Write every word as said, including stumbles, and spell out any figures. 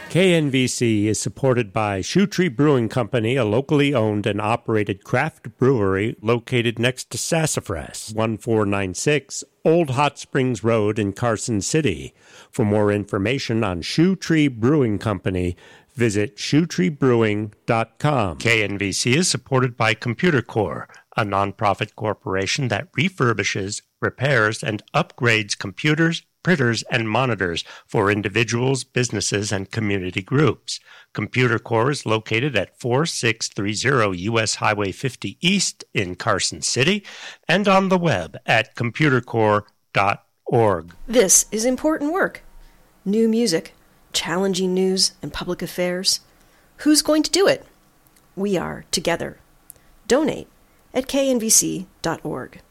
K N V C is supported by Shoe Tree Brewing Company, a locally owned and operated craft brewery located next to Sassafras, fourteen ninety-six Old Hot Springs Road in Carson City. For more information on Shoe Tree Brewing Company, visit shoe tree brewing dot com. K N V C is supported by Computer Core, a nonprofit corporation that refurbishes, repairs, and upgrades computers, printers, and monitors for individuals, businesses, and community groups. Computer Core is located at forty-six thirty U S Highway fifty East in Carson City and on the web at computer core dot org. This is important work. New music, challenging news, and public affairs. Who's going to do it? We are together. Donate at k n v c dot org.